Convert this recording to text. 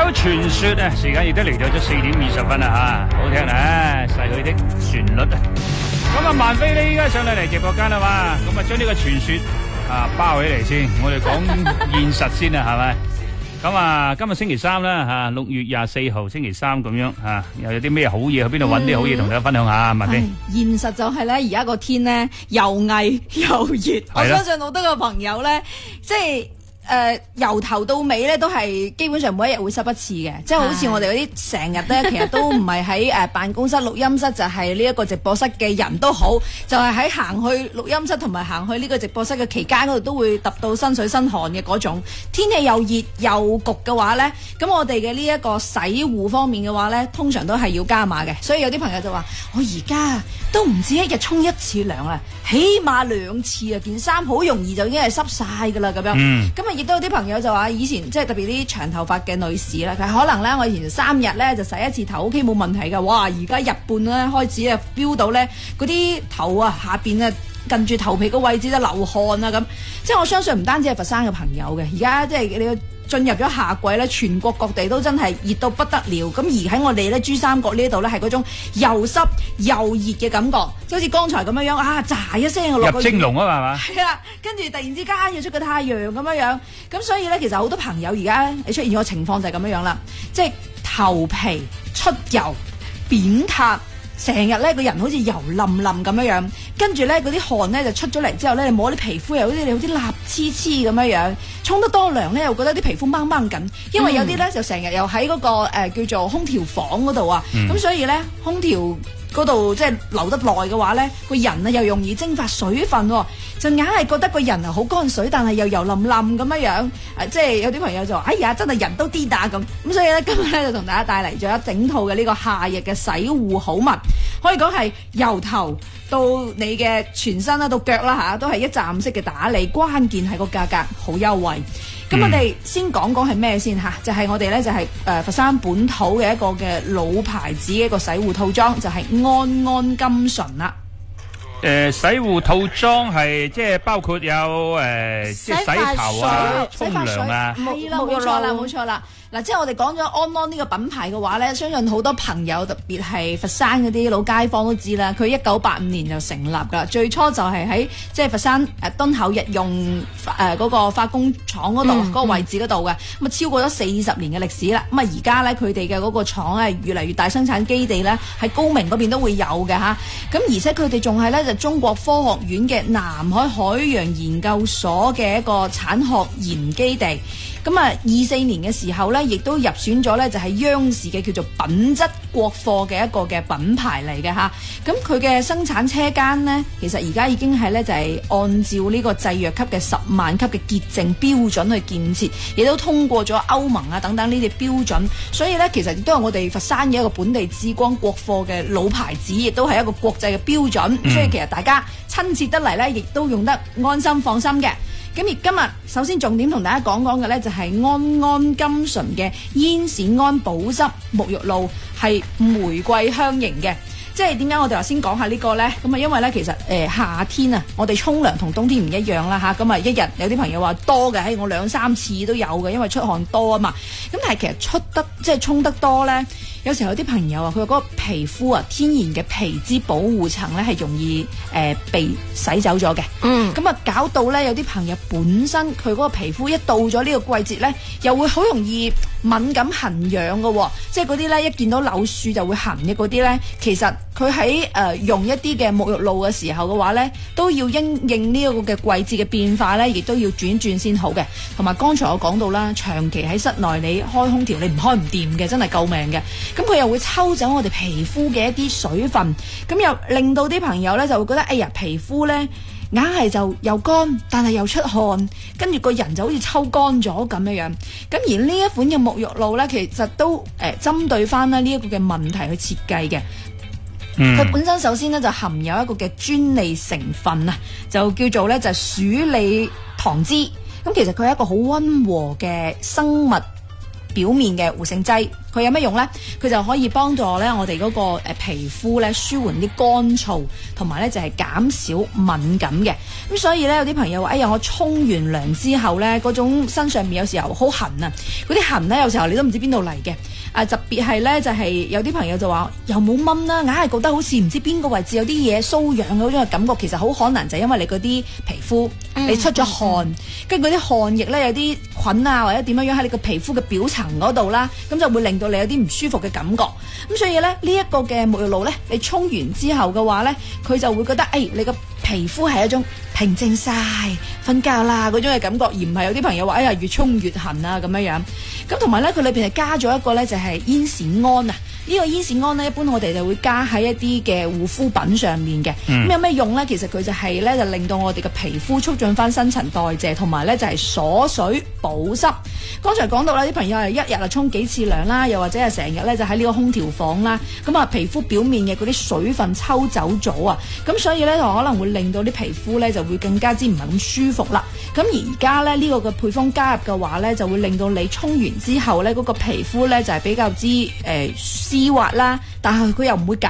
傳說啊，時間亦都嚟到咗4:20啦吓，好聽啊，逝去的旋律啊。咁啊，萬飛呢依家上嚟直播間啦嘛，咁啊將呢個傳說啊包起嚟先，我哋講現實先啊，係咪？咁啊，今日星期三啦吓，6月24號星期三咁樣吓，又有啲咩好嘢去邊度揾啲好嘢同大家分享下，萬飛。 現實就係咧，而家個天咧又翳又熱，我相信好多個朋友咧，即係。由頭到尾咧，都係基本上每一日會濕一次嘅，即係好似我哋嗰啲成日咧，其實都唔係喺辦公室、錄音室，就係呢一個直播室嘅人都好，就係喺行去錄音室同埋行去呢個直播室嘅期間嗰度，都會揼到身水身汗嘅嗰種。天氣又熱又焗嘅話咧，咁我哋嘅呢一個洗護方面嘅話咧，通常都係要加碼嘅。所以有啲朋友就話：我而家都唔止一日沖1次涼啦，起碼2次啊！件衫好容易就已經係濕晒㗎啦，咁樣。咁啊，亦都有啲朋友就話，以前即係特別啲長頭髮嘅女士啦，佢可能咧我以前3日咧就洗1次頭 OK 冇問題㗎。哇！而家日半咧開始啊 feel 到咧嗰啲頭啊下邊啊近住頭皮個位置咧流汗啊咁。即係我相信唔單止係佛山嘅朋友嘅，而家即係你進入咗夏季咧，全國各地都真係熱到不得了。咁而喺我哋咧珠三角呢度咧，係嗰種又濕又熱嘅感覺，就好似剛才咁樣啊，喳一聲落入蒸籠啊嘛， 係啊，跟住突然之間要出個太陽咁樣，咁所以咧，其實好多朋友而家你出現個情況就係咁樣啦，即係頭皮出油、扁塌。成日咧個人好似油淋淋咁樣，跟住咧嗰啲汗咧就出咗嚟之後咧，你摸啲皮膚又好似你好啲蠟黐黐咁樣，沖得多涼咧又覺得啲皮膚掹掹緊，因為有啲咧就成日又喺嗰個叫做空調房嗰度啊，咁所以咧空調嗰度即係留得耐嘅話咧，個人啊又容易蒸發水分，就硬係覺得個人啊好乾水，但係又油淋淋咁樣，即係有啲朋友就話：哎呀，真係人都癲打咁。咁所以咧，今日咧就同大家帶嚟咗一整套嘅呢個夏日嘅洗護好物，可以講係由頭到你嘅全身啦，到腳啦嚇，都係一站式嘅打理。關鍵係個價格好優惠。咁我哋先講講係咩先嚇，就係我哋咧就係佛山本土嘅一個嘅老牌子嘅一個洗護套裝，就係安安金純啦。 洗護套裝係即係包括有即係洗頭啊、沖涼啊， 係啦，冇錯啦。嗱，即係我哋講咗安安呢個品牌嘅話咧，相信好多朋友特別係佛山嗰啲老街坊都知啦。佢1985年就成立㗎，最初就係喺即係佛山敦厚日用嗰個化工廠嗰度嗰個位置嗰度嘅。咁啊超過咗40年嘅歷史啦。咁啊而家咧佢哋嘅嗰個廠咧越嚟越大，生產基地咧喺高明嗰邊都會有嘅嚇。咁而且佢哋仲係咧就中國科學院嘅南海海洋研究所嘅一個產學研基地。咁啊24年嘅時候咧，亦都入選咗咧，就係央視嘅叫做品質國貨嘅一個嘅品牌嚟嘅嚇。咁佢嘅生產車間呢，其實而家已經係咧就係按照呢個製藥級嘅10萬級嘅潔淨標準去建設，亦都通過咗歐盟啊等等呢啲標準。所以咧，其實亦都係我哋佛山嘅一個本地之光國貨嘅老牌子，亦都係一個國際嘅標準。所以其實大家親切得嚟咧，亦都用得安心放心嘅。咁而今日首先重點同大家講講嘅咧，就係安安金純嘅煙鱔胺保濕沐浴露，係玫瑰香型嘅。即係點解我哋話先講下呢個呢？咁啊，因為咧其實夏天啊，我哋沖涼同冬天唔一樣啦嚇。咁啊，一日有啲朋友話多嘅，我2-3次都有嘅，因為出汗多啊嘛。咁但係其實即係沖得多呢，有時候有啲朋友啊，佢話嗰個皮膚啊，天然嘅皮脂保護層咧係容易被洗走咗嘅。咁啊，搞到咧有啲朋友本身佢嗰個皮膚一到咗呢個季節咧，又會好容易敏感痕癢嘅，即係嗰啲咧一見到柳樹就會痕嘅嗰啲咧，其實佢喺用一啲嘅沐浴露嘅時候嘅話咧，都要因應呢一個嘅季節嘅變化咧，亦都要轉一轉先好嘅。同埋剛才我講到啦，長期喺室內你開空調，你唔開唔掂嘅，真係救命嘅。咁佢又會抽走我哋皮膚嘅一啲水分，咁又令到啲朋友咧就會覺得，哎呀，皮膚咧硬係就又乾，但係又出汗，跟住個人就好似抽乾咗咁樣。咁而呢一款嘅沐浴露咧，其實都針對翻呢一個嘅問題去設計嘅。佢本身首先咧就含有一個嘅專利成分啊，就叫做咧就鼠李糖脂。咁其實佢係一個好溫和嘅生物表面嘅活性劑， 佢有咩用咧？佢就可以幫助咧我哋嗰個皮膚咧舒緩啲乾燥，同埋咧就係減少敏感嘅。咁所以咧有啲朋友話：哎呀，我沖完涼之後咧，嗰種身上面有時候好痕啊，嗰啲痕咧有時候你都唔知邊度嚟嘅。特別係咧就係有啲朋友就話又冇蚊啦，硬係覺得好似唔知邊個位置有啲嘢瘙癢嗰種嘅感覺，其實好可能就係因為你嗰啲皮膚你出咗汗，跟住嗰啲汗液咧有啲菌啊或者點樣喺你個皮膚嘅表層嗰度啦，咁就會令到你有啲唔舒服嘅感覺。咁所以咧呢一個嘅沐浴露咧，你沖完之後嘅話咧，佢就會覺得你個皮膚係一種平靜晒瞓覺啦嗰種嘅感覺，而唔係有啲朋友話越沖越痕啊咁樣樣。咁同埋咧佢裏邊係加咗一個咧就係煙鱔胺啊。呢個煙鱔胺咧一般我哋就會加喺一啲嘅護膚品上面嘅。咁有咩用咧？其實佢就係咧就令到我哋嘅皮膚促進翻新陳代謝，同埋咧就係鎖水保濕。剛才講到啦，啲朋友係一日啊沖幾次涼啦，又或者係成日咧就喺呢個空調房啦，咁啊皮膚表面嘅嗰啲水分抽走咗啊，咁所以咧就可能會令到啲皮膚咧就會更加之唔係咁舒服啦。咁而家咧呢個嘅配方加入嘅話咧，就會令到你沖完之後咧嗰個皮膚咧就係比較之絲滑啦，但係佢又唔會